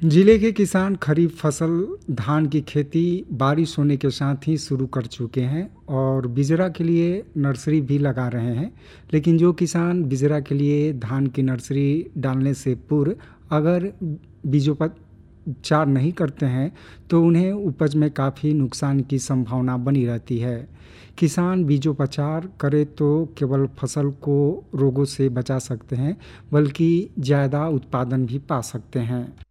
जिले के किसान खरीफ फसल धान की खेती बारिश होने के साथ ही शुरू कर चुके हैं और बिजरा के लिए नर्सरी भी लगा रहे हैं। लेकिन जो किसान बिजरा के लिए धान की नर्सरी डालने से पूर्व अगर बीजोपचार नहीं करते हैं तो उन्हें उपज में काफ़ी नुकसान की संभावना बनी रहती है। किसान बीजोपचार करे तो केवल फसल को रोगों से बचा सकते हैं, बल्कि ज़्यादा उत्पादन भी पा सकते हैं।